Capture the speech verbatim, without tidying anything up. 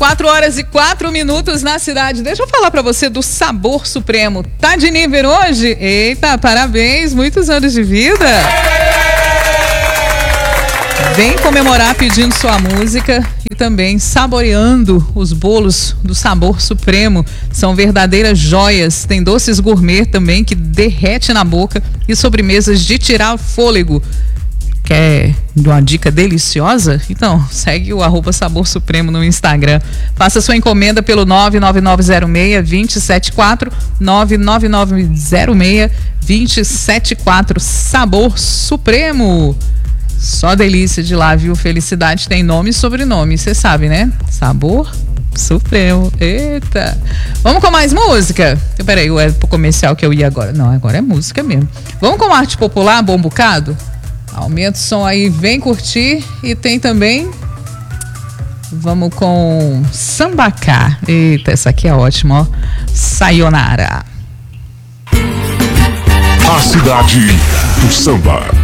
quatro horas e quatro minutos na cidade. Deixa eu falar pra você do Sabor Supremo. Tá de nível hoje? Eita, parabéns, muitos anos de vida. Vem comemorar pedindo sua música e também saboreando os bolos do Sabor Supremo. São verdadeiras joias. Tem doces gourmet também que derrete na boca e sobremesas de tirar o fôlego. Quer uma dica deliciosa? Então, segue o arroba Sabor Supremo no Instagram. Faça sua encomenda pelo nove nove nove zero seis, dois sete quatro, nove nove nove zero seis, dois sete quatro. Sabor Supremo. Só delícia de lá, viu? Felicidade tem nome e sobrenome, você sabe, né? Sabor Supremo. Eita. Vamos com mais música? Peraí, é pro comercial que eu ia agora. Não, agora é música mesmo. Vamos com arte popular, bom bocado? Aumenta o som aí, vem curtir. E tem também... Vamos com Sambacá. Eita, essa aqui é ótima, ó. Sayonara. A cidade do samba.